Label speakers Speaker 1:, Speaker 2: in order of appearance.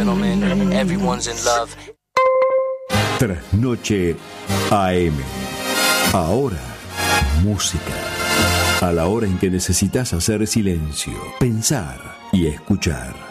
Speaker 1: gentlemen, everyone's in love.
Speaker 2: Trasnoche AM. Ahora, música. A la hora en que necesitas hacer silencio, pensar y escuchar.